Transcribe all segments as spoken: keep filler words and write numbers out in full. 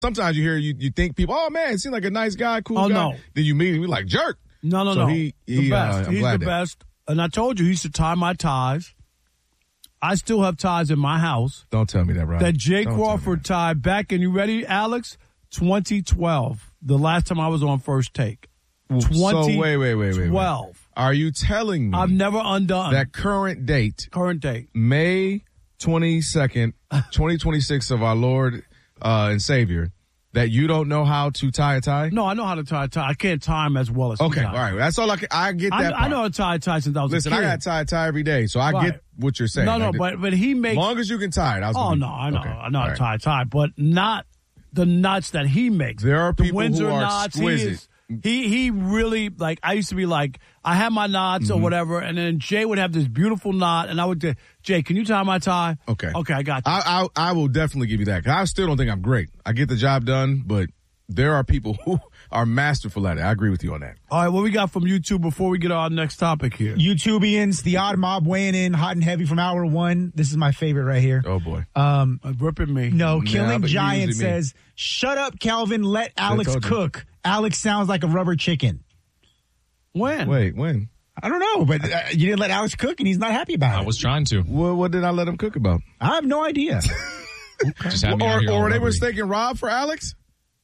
Sometimes you hear, you, you think people, oh, man, seems like a nice guy, cool oh, guy. No. Then you meet him, you're like, jerk. No, no, so no. He, he, the best. Uh, I'm He's glad the that. best. And I told you, he used to tie my ties. I still have ties in my house. Don't tell me that, Rob. That Jay Don't Crawford tied back, and you ready, Alex? twenty twelve, the last time I was on First Take. So wait, wait, wait, wait. twelve. Wait. Are you telling me I've never undone that current date, current date, May twenty-second, twenty twenty-six of our Lord uh, and Savior, that you don't know how to tie a tie? No, I know how to tie a tie. I can't tie them as well as Okay, he all does. right. That's all I can. I get that. I, part. I know how to tie a tie since I was Listen, a kid. I got to tie a tie every day, so I Right. get what you're saying. No, no, I did- but but he makes. As long as you can tie it. I was oh gonna, no, I know, okay, I know how all to tie a tie, but not the knots that he makes. There are the people Windsor who are knots, exquisite. He, is, he he really like. I used to be like, I had my knots Mm-hmm. or whatever, and then Jay would have this beautiful knot, and I would say, Jay, can you tie my tie? Okay, okay, I got you. I, I I will definitely give you that. 'Cause I still don't think I'm great. I get the job done, but there are people who are masterful at it. I agree with you on that. All right, what we got from YouTube before we get on our next topic here? YouTubians, the Odd Mob weighing in hot and heavy from hour one. This is my favorite right here. Oh boy, Um, Uh, ripping me. no, Nah, Killing but Giant usually me. says, "Shut up, Calvin. Let Alex told you. cook. Alex sounds like a rubber chicken." When? wait, when? I don't know, but uh, you didn't let Alex cook, and he's not happy about I it. was trying to. What, what did I let him cook about? I have no idea. Just have me out Or, here all or they were rubbery. mistaking Rob for Alex?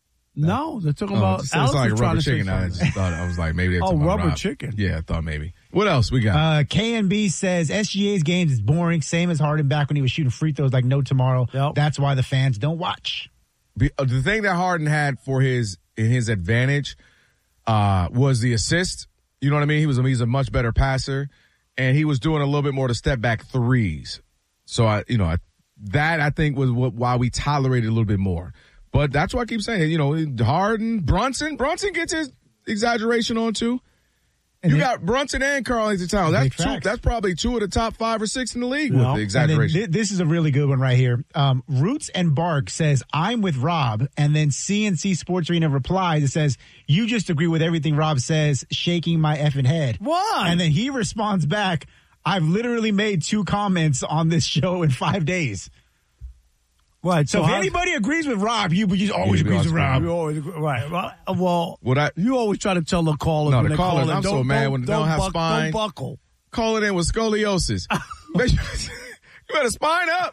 No, they're talking Oh, about it sounds Alex like a was trying rubber to say chicken. I something. just thought, I was like, maybe they're Oh, talking about rubber Rob. chicken. Yeah, I thought maybe. What else we got? Uh, K N B says S G A's games is boring, same as Harden back when he was shooting free throws like no tomorrow. Yep. That's why the fans don't watch. Be- uh, the thing that Harden had for his in his advantage uh, was the assist. You know what I mean? He was he's a much better passer, and he was doing a little bit more to step back threes. So I, you know, I, that I think was what, why we tolerated a little bit more. But that's why I keep saying, you know, Harden, Brunson, Brunson gets his exaggeration on too. And you then- got Brunson and Karl-Anthony Towns. That's Big two. facts. That's probably two of the top five or six in the league Well, with the and then exaggeration. And then thi- this is a really good one right here. Um, Roots and Bark says, "I'm with Rob," and then C N C Sports Arena replies. It says, "You just agree with everything Rob says," shaking my effing head. Why? And then he responds back, "I've literally made two comments on this show in five days." Right. So, if how- anybody agrees with Rob, you you always Yeah, we agrees with always Rob. You always agree- right. Well, uh, well, What I you always try to tell the callers. No, when the they callers, call in, I'm so don't- mad don't- when they don't don't have buck- spine. Don't buckle. calling in with scoliosis. You better spine up.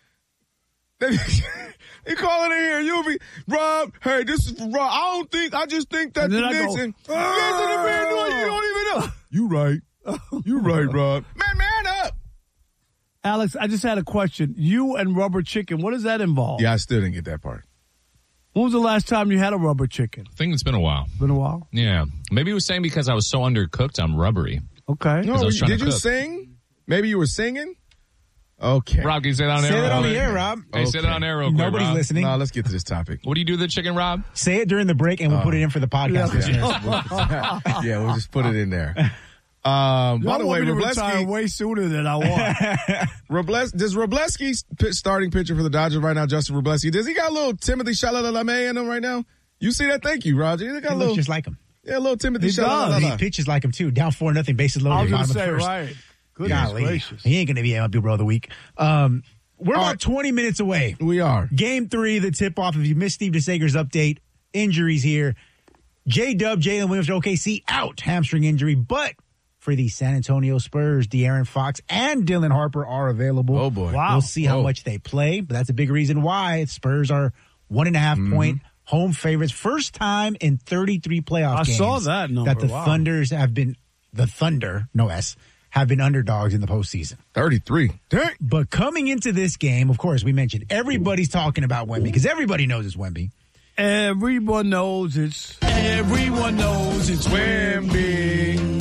You calling in here, you'll be Rob. Hey, this is for Rob. I don't think. I just think that And the then I Knicks go, and Knicks and the man doing. You don't even know. You right. You right, Rob. Man, man up. Alex, I just had a question. You and rubber chicken, what does that involve? Yeah, I still didn't get that part. When was the last time you had a rubber chicken? I think it's been a while. Been a while. Yeah. Maybe he was saying because I was so undercooked, I'm rubbery. Okay. No, I was trying did to you cook. sing? Maybe you were singing. Okay. Rob, can you say that on Say air? that on real the quick? air, Rob. Hey, say Okay. that on air real quick, Nobody's Rob. listening. No, let's get to this topic. What do you do to the chicken, Rob? Say it during the break, and we'll put it in for the podcast listeners. Yeah, we'll just put it in there. Um, by Y'all the way, want me to retire Robleski, way sooner than I want. Robles, does Robleski's p- starting pitcher for the Dodgers right now, Justin Robleski, does he got a little Timothy Chalalalame in him right now? You see that? Thank you, Roger. He got He a looks little, just like him. yeah, a little Timothy He does. And he Chalalalame. pitches like him too. Down four nothing, bases loaded. I was going bottom to of the say, first. right. Goodness Golly. gracious. He ain't going to be M L B Bro of the Week. Um, we're All about right. twenty minutes away. We are. Game three, the tip-off. If you missed Steve DeSager's update, injuries here. J-Dub, Jalen Williams, O K C out, hamstring injury. But for the San Antonio Spurs, De'Aaron Fox and Dylan Harper are available. Oh, boy. Wow. We'll see how Oh. much they play, but that's a big reason why Spurs are one and a half Mm-hmm. point home favorites. First time in thirty-three playoff I games saw that number. that the Wow. Thunders have been, the Thunder, no S, have been underdogs in the postseason. thirty-three. Dang. But coming into this game, of course, we mentioned everybody's talking about Wemby because everybody knows it's Wemby. Everyone knows it's. Everyone knows it's Wemby.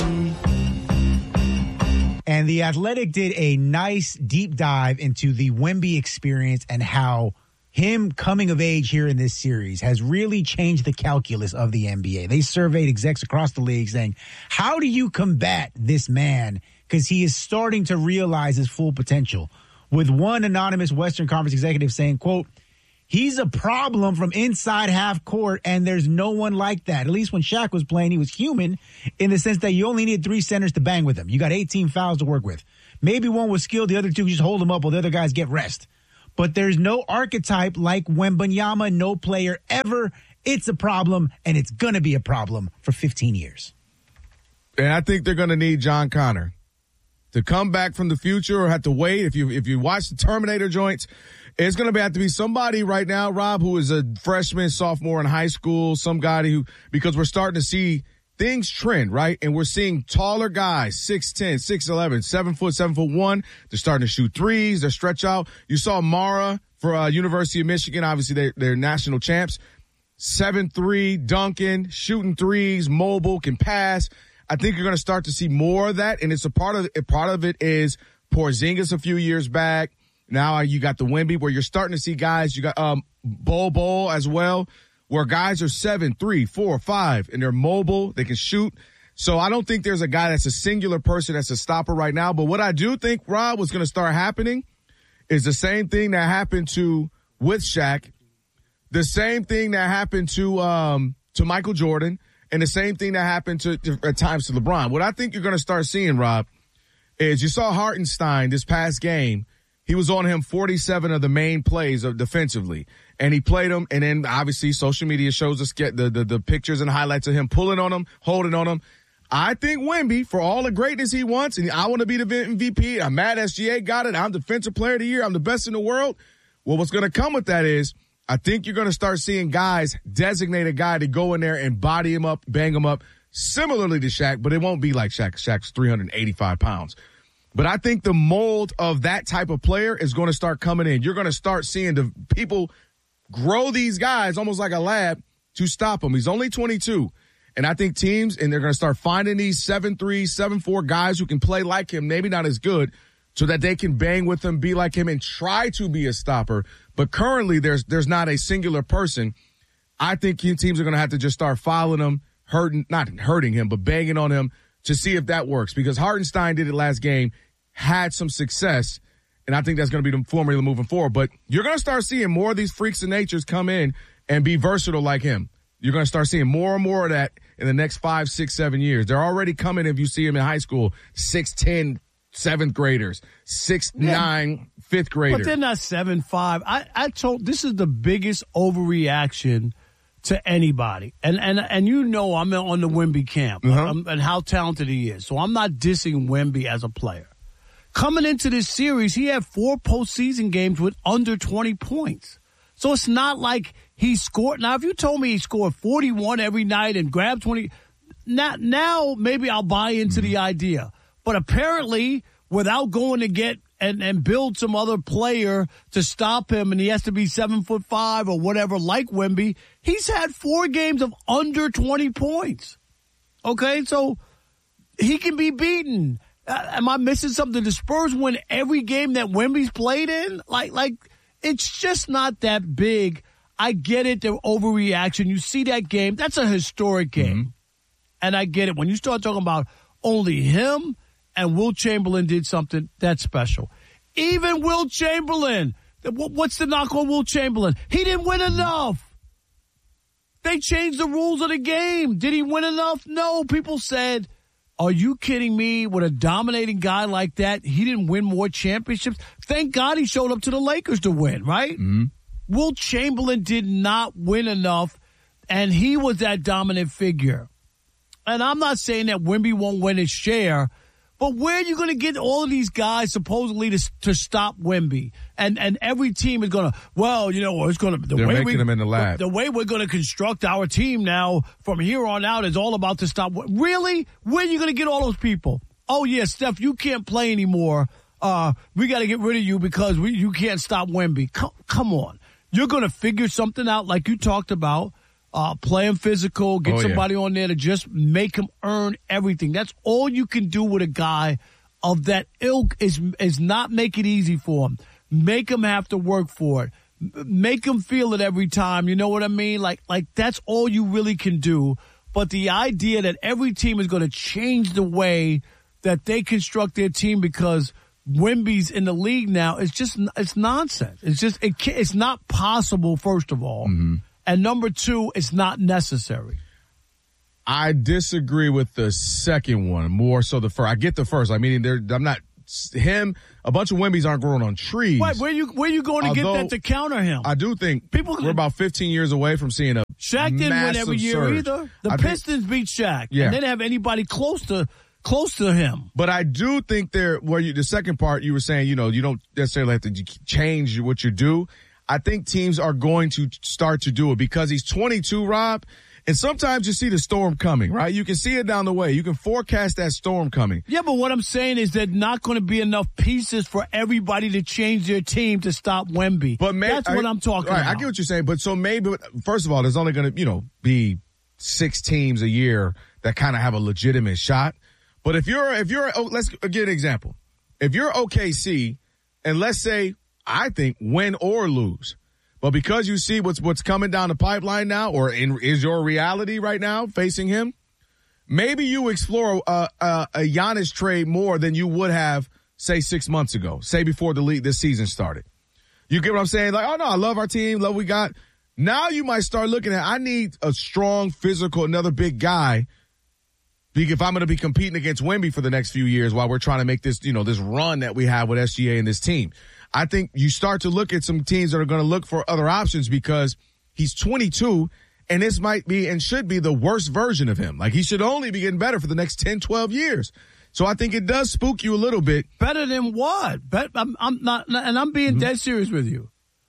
And The Athletic did a nice deep dive into the Wemby experience and how him coming of age here in this series has really changed the calculus of the N B A. They surveyed execs across the league saying, how do you combat this man? Because he is starting to realize his full potential. With one anonymous Western Conference executive saying, quote, he's a problem from inside half court, and there's no one like that. At least when Shaq was playing, he was human in the sense that you only need three centers to bang with him. You got eighteen fouls to work with. Maybe one was skilled, the other two just hold him up while the other guys get rest. but there's no archetype like Wembanyama, no player ever. It's a problem, and it's going to be a problem for fifteen years. And I think they're going to need John Connor to come back from the future or have to wait. If you if you watch the Terminator joints, it's going to have to be somebody right now, Rob, who is a freshman, sophomore in high school, some guy who, because we're starting to see things trend, right? And we're seeing taller guys, six ten, six eleven, seven foot, seven foot one. They're starting to shoot threes. They're stretch out. You saw Mara for uh, University of Michigan. Obviously, they, they're national champs. seven three, dunking, shooting threes, mobile, can pass. I think you're going to start to see more of that. And it's a part of, a part of it is Porzingis a few years back. Now you got the Wemby where you're starting to see guys. You got um, Bol Bol as well, where guys are seven, three, four, five, and they're mobile. They can shoot. So I don't think there's a guy that's a singular person that's a stopper right now. But what I do think, Rob, what's going to start happening is the same thing that happened to with Shaq, the same thing that happened to um, to Michael Jordan, and the same thing that happened to, to at times to LeBron. What I think you're going to start seeing, Rob, is you saw Hartenstein this past game. He was on him forty-seven of the main plays of defensively, and he played them. And then obviously social media shows us get the, the, the pictures and highlights of him pulling on him, holding on him. I think Wemby, for all the greatness he wants, and I want to be the M V P. I'm mad S G A got it. I'm defensive player of the year. I'm the best in the world. Well, what's going to come with that is I think you're going to start seeing guys designate a guy to go in there and body him up, bang him up, similarly to Shaq, but it won't be like Shaq. Shaq's three hundred eighty-five pounds. But I think the mold of that type of player is going to start coming in. You're going to start seeing the people grow these guys almost like a lab to stop him. He's only twenty-two. And I think teams, and they're going to start finding these seven three, seven four guys who can play like him, maybe not as good, so that they can bang with him, be like him, and try to be a stopper. But currently, there's there's not a singular person. I think teams are going to have to just start following him, hurting, not hurting him, but banging on him to see if that works. Because Hartenstein did it last game, had some success, and I think that's going to be the formula moving forward. But you're going to start seeing more of these freaks of natures come in and be versatile like him. You're going to start seeing more and more of that in the next five, six, seven years. They're already coming, if you see them in high school, six ten, seventh graders, six nine, yeah. fifth graders. But they're not seven five. I, I told this is the biggest overreaction to anybody. And and and you know I'm on the Wemby camp uh-huh. um, and how talented he is. So I'm not dissing Wemby as a player. Coming into this series, he had four postseason games with under twenty points. So it's not like he scored. Now, if you told me he scored forty-one every night and grabbed twenty, now, now maybe I'll buy into the idea. But apparently, without going to get and, and build some other player to stop him, and he has to be seven foot five or whatever, like Wemby, he's had four games of under twenty points. Okay, so he can be beaten. Uh, am I missing something? The Spurs win every game that Wemby's played in? Like, like it's just not that big. I get it, the overreaction. You see that game. That's a historic game. Mm-hmm. And I get it. When you start talking about only him and Will Chamberlain did something that's special. Even Will Chamberlain. What's the knock on Will Chamberlain? He didn't win enough. They changed the rules of the game. Did he win enough? No. People said, are you kidding me? With a dominating guy like that, he didn't win more championships. Thank God he showed up to the Lakers to win, right? Mm-hmm. Will Chamberlain did not win enough, and he was that dominant figure. And I'm not saying that Wemby won't win his share, but where are you going to get all of these guys supposedly to to stop Wemby? And and every team is going to, well, you know, it's going to the They're way making we, them in the lab. The, the way we're going to construct our team now from here on out is all about to stop. Really? Where are you going to get all those people? Oh yeah, Steph, you can't play anymore. Uh, we got to get rid of you because we you can't stop Wemby. Come, come on. You're going to figure something out like you talked about, uh, playing physical, get oh, somebody yeah. on there to just make him earn everything. That's all you can do with a guy of that ilk is is not make it easy for him. Make him have to work for it. Make him feel it every time. You know what I mean? Like, like that's all you really can do. But the idea that every team is going to change the way that they construct their team because Wemby's in the league now, it's just, it's nonsense. It's just, it can't, it's not possible, first of all. Mm-hmm. And number two, it's not necessary. I disagree with the second one more so the first. I get the first. I mean, I'm not him, a bunch of Wembys aren't growing on trees. Wait, where you where you going to Although, get that to counter him? I do think People, we're about fifteen years away from seeing a Shaq didn't win every year surge. either. The I Pistons think, beat Shaq, yeah. and they didn't have anybody close to close to him. But I do think there, where you, the second part, you were saying, you know, you don't necessarily have to change what you do. I think teams are going to start to do it because he's twenty-two, Rob. And sometimes you see the storm coming, right? You can see it down the way. You can forecast that storm coming. Yeah, but what I'm saying is there's not going to be enough pieces for everybody to change their team to stop Wemby. But may, That's what I, I'm talking right, about. I get what you're saying. But so maybe, first of all, there's only going to, you know, be six teams a year that kind of have a legitimate shot. But if you're, if you're, oh, let's get an example. If you're O K C, and let's say, I think, win or lose, but because you see what's what's coming down the pipeline now, or in, is your reality right now facing him, maybe you explore a, a, a Giannis trade more than you would have, say, six months ago, say before the league this season started. You get what I'm saying? Like, oh, no, I love our team, love what we got. Now you might start looking at, I need a strong, physical, another big guy if I'm going to be competing against Wemby for the next few years while we're trying to make this, you know, this run that we have with S G A and this team. I think you start to look at some teams that are going to look for other options because he's twenty-two and this might be and should be the worst version of him. Like he should only be getting better for the next ten, twelve years. So I think it does spook you a little bit. Better than what? Bet, I'm, I'm not, and I'm being mm-hmm. dead serious with you.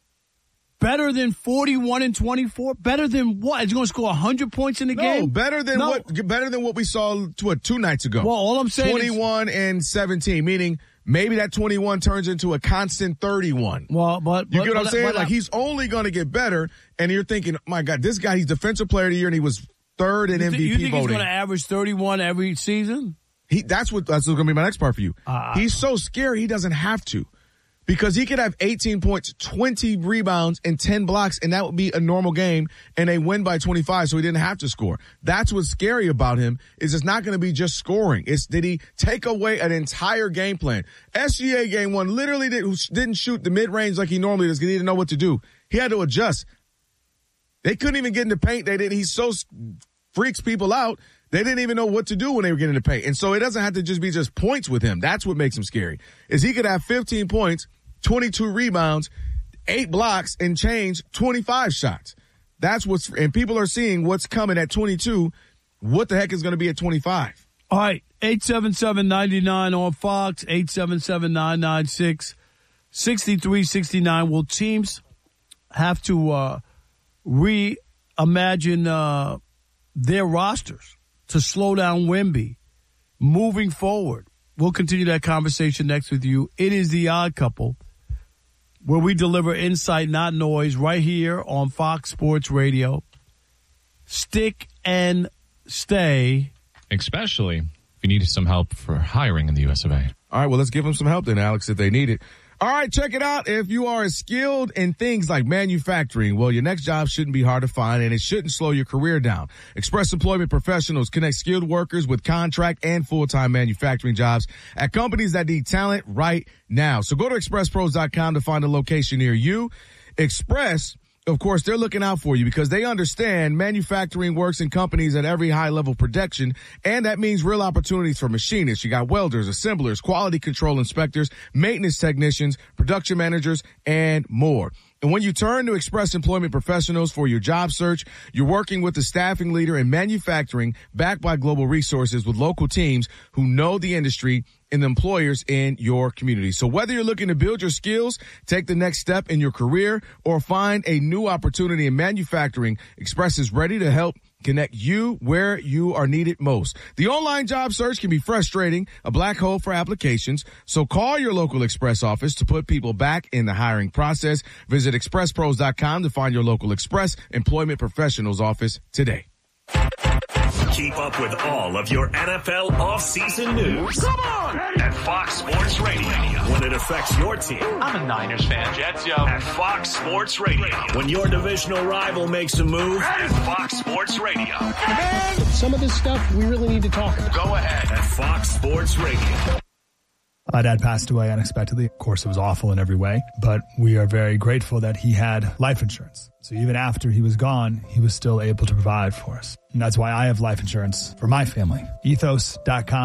Better than forty-one and twenty-four? Better than what? Is he going to score one hundred points in the no, game? No, better than no. what better than what we saw what, two nights ago. Well, all I'm saying twenty-one is, and seventeen, meaning maybe that twenty-one turns into a constant thirty-one. Well, but you but, get what but, I'm saying? but, like he's only going to get better, and you're thinking, my God, this guy, he's defensive player of the year, and he was third in you M V P th- you think voting. He's going to average thirty-one every season? He that's what that's going to be my next part for you. Uh, he's so scary, he doesn't have to. Because he could have eighteen points, twenty rebounds, and ten blocks, and that would be a normal game, and they win by twenty-five, so he didn't have to score. That's what's scary about him, is it's not going to be just scoring. It's did he take away an entire game plan? S G A game one literally did, didn't shoot the mid-range like he normally does because he didn't know what to do. He had to adjust. They couldn't even get in the paint. They didn't. He so freaks people out. They didn't even know what to do when they were getting in the paint. And so it doesn't have to just be just points with him. That's what makes him scary, is he could have fifteen points, twenty-two rebounds, eight blocks, and change twenty-five shots. That's what's, and people are seeing what's coming at twenty-two. What the heck is going to be at twenty-five? All right. eight seven seven, nine nine on Fox, eight seven seven, nine nine six, six three six nine. Will teams have to uh, reimagine uh, their rosters to slow down Wemby moving forward? We'll continue that conversation next with you. It is The Odd Couple, where we deliver insight, not noise, right here on Fox Sports Radio. Stick and stay. Especially if you need some help for hiring in the U S of A. All right, well, let's give them some help then, Alex, if they need it. All right, check it out. If you are skilled in things like manufacturing, well, your next job shouldn't be hard to find, and it shouldn't slow your career down. Express Employment Professionals connect skilled workers with contract and full-time manufacturing jobs at companies that need talent right now. So go to express pros dot com to find a location near you. Express, of course, they're looking out for you because they understand manufacturing works in companies at every high level of production, and that means real opportunities for machinists. You got welders, assemblers, quality control inspectors, maintenance technicians, production managers, and more. And when you turn to Express Employment Professionals for your job search, you're working with a staffing leader in manufacturing backed by global resources with local teams who know the industry and the employers in your community. So whether you're looking to build your skills, take the next step in your career, or find a new opportunity in manufacturing, Express is ready to help connect you where you are needed most. The online job search can be frustrating, a black hole for applications. So call your local Express office to put people back in the hiring process. Visit express pros dot com to find your local Express Employment Professionals office today. Keep up with all of your N F L offseason news. Come on! At Fox Sports Radio. When it affects your team. I'm a Niners fan. Jets, yo. At Fox Sports Radio. When your divisional rival makes a move. At Fox Sports Radio. Some of this stuff we really need to talk about. Go ahead. At Fox Sports Radio. My dad passed away unexpectedly. Of course, it was awful in every way, but we are very grateful that he had life insurance. So even after he was gone, he was still able to provide for us. And that's why I have life insurance for my family. Ethos dot com.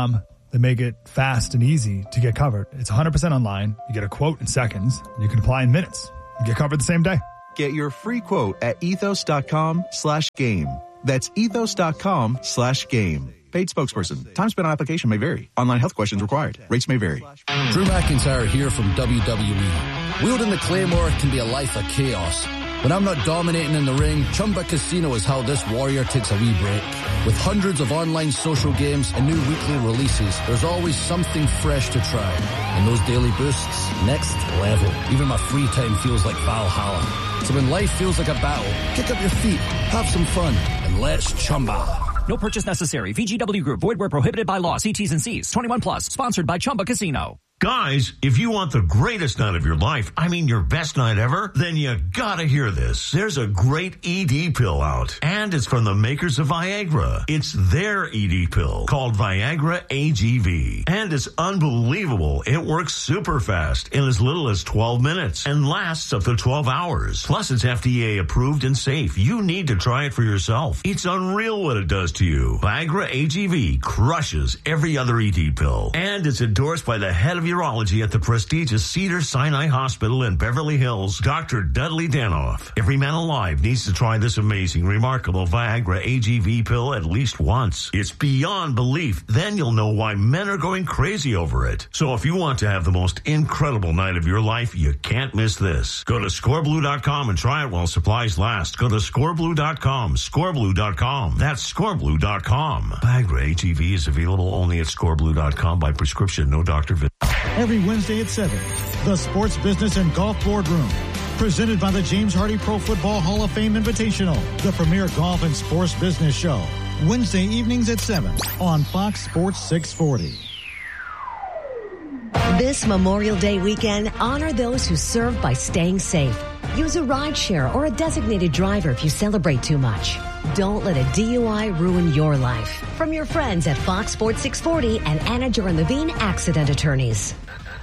They make it fast and easy to get covered. It's one hundred percent online. You get a quote in seconds, and you can apply in minutes. You get covered the same day. Get your free quote at ethos.com slash game. That's ethos.com slash game. Paid spokesperson. Time spent on application may vary. Online health questions required. Rates may vary. Drew McIntyre here from W W E. Wielding the Claymore can be a life of chaos. When I'm not dominating in the ring, Chumba Casino is how this warrior takes a wee break. With hundreds of online social games and new weekly releases, there's always something fresh to try. And those daily boosts, next level. Even my free time feels like Valhalla. So when life feels like a battle, kick up your feet, have some fun, and let's Chumba. No purchase necessary. V G W Group. Void where prohibited by law. See T's and C's. twenty-one plus. Sponsored by Chumba Casino. Guys, if you want the greatest night of your life, I mean your best night ever, then you gotta hear this. There's a great E D pill out, and it's from the makers of Viagra. It's their E D pill called Viagra A G V, and it's unbelievable. It works super fast in as little as twelve minutes and lasts up to twelve hours. Plus, it's F D A approved and safe. You need to try it for yourself. It's unreal what it does to you. Viagra A G V crushes every other E D pill, and it's endorsed by the head of urology at the prestigious Cedars-Sinai Hospital in Beverly Hills, Doctor Dudley Danoff. Every man alive needs to try this amazing, remarkable Viagra A G V pill at least once. It's beyond belief. Then you'll know why men are going crazy over it. So if you want to have the most incredible night of your life, you can't miss this. Go to score blue dot com and try it while supplies last. Go to score blue dot com, score blue dot com. That's score blue dot com. Viagra A G V is available only at score blue dot com by prescription, no doctor visit. Every Wednesday at seven, the Sports Business and Golf Boardroom. Presented by the James Hardy Pro Football Hall of Fame Invitational, the premier golf and sports business show. Wednesday evenings at seven on Fox Sports six forty. This Memorial Day weekend, honor those who serve by staying safe. Use a rideshare or a designated driver if you celebrate too much. Don't let a D U I ruin your life. From your friends at Fox Sports six forty and Anna Joran-Levine Accident Attorneys.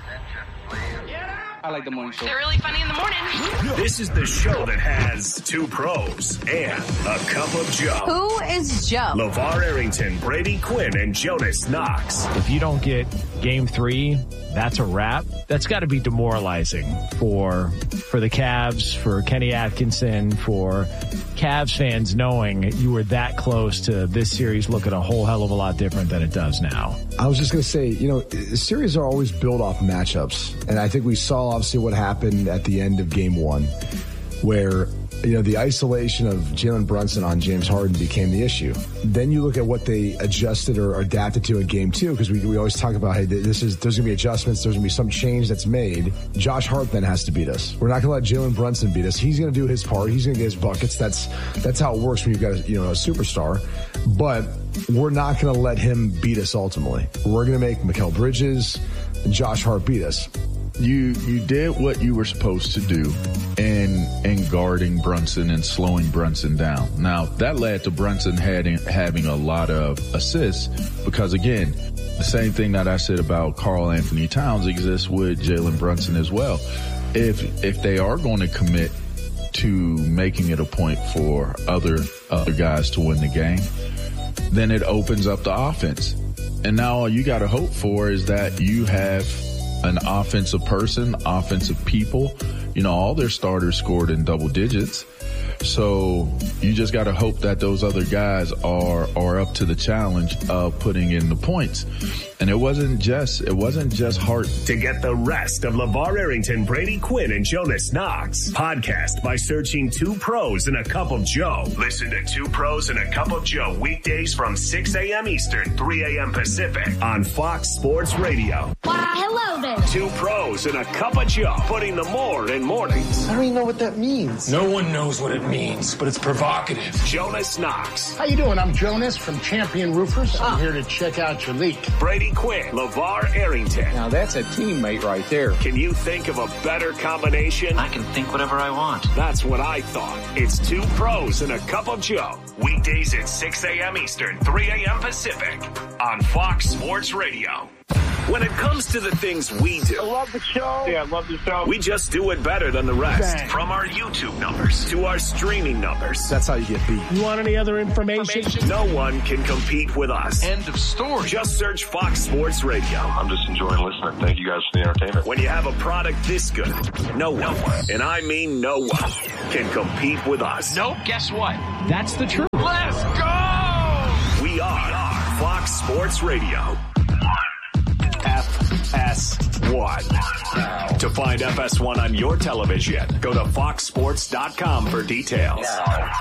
I like the morning show. They're really funny in the morning. This is the show that has two pros and a cup of Joe. Who is Joe? LeVar Arrington, Brady Quinn, and Jonas Knox. If you don't get game three, that's a wrap. That's got to be demoralizing for for the Cavs, for Kenny Atkinson, for Cavs fans knowing you were that close to this series looking a whole hell of a lot different than it does now. I was just going to say, you know, series are always built off matchups. And I think we saw obviously what happened at the end of game one where, you know, the isolation of Jalen Brunson on James Harden became the issue. Then you look at what they adjusted or adapted to in game two, because we, we always talk about, hey, this is there's going to be adjustments, there's going to be some change that's made. Josh Hart then has to beat us. We're not going to let Jalen Brunson beat us. He's going to do his part. He's going to get his buckets. That's that's how it works when you've got a, you know, a superstar. But we're not going to let him beat us ultimately. We're going to make Mikal Bridges and Josh Hart beat us. You you did what you were supposed to do in in guarding Brunson and slowing Brunson down. Now, that led to Brunson having, having a lot of assists because, again, the same thing that I said about Karl Anthony Towns exists with Jalen Brunson as well. If if they are going to commit to making it a point for other other guys to win the game, then it opens up the offense. And now all you got to hope for is that you have an offensive person, offensive people. You know, all their starters scored in double digits. So you just got to hope that those other guys are are up to the challenge of putting in the points. And it wasn't just it wasn't just Hart. To get the rest of LeVar Arrington, Brady Quinn, and Jonas Knox, podcast by searching Two Pros and a Cup of Joe. Listen to Two Pros and a Cup of Joe weekdays from six a.m. Eastern, three a.m. Pacific on Fox Sports Radio. Wow, hello there. Two Pros and a Cup of Joe, putting the more in mornings. I don't even know what that means. No one knows what it means, but it's provocative. Jonas Knox. How you doing? I'm Jonas from Champion Roofers. I'm here to check out your leak. Brady Quinn, LeVar Arrington. Now that's a teammate right there. Can you think of a better combination? I can think whatever I want. That's what I thought. It's Two Pros and a Cup of Joe. Weekdays at six a.m. Eastern, three a.m. Pacific on Fox Sports Radio. When it comes to the things we do, I love the show. Yeah, I love the show. we just do it better than the rest. Bang. From our YouTube numbers to our streaming numbers. That's how you get beat. You want any other information? No one can compete with us. End of story. Just search Fox Sports Radio. I'm just enjoying listening. Thank you guys for the entertainment. When you have a product this good, no one, and I mean no one, can compete with us. Nope, guess what? That's the truth. Let's go! We are Fox Sports Radio. F S one. To find F S one on your television, go to fox sports dot com for details.